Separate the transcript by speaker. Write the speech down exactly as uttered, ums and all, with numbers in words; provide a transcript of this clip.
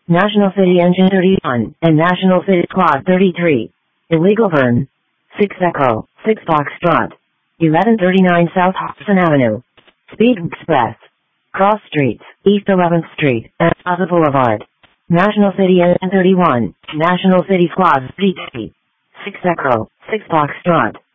Speaker 1: National City Engine thirty-one, and National City Squad thirty-three. Illegal burn. six Echo, six Foxtrot. eleven thirty-nine South Hudson Avenue. Speed Express. Cross Streets, East eleventh Street, and Plaza Boulevard. National City Engine thirty-one, National City Squad thirty-three. six Echo, six Foxtrot.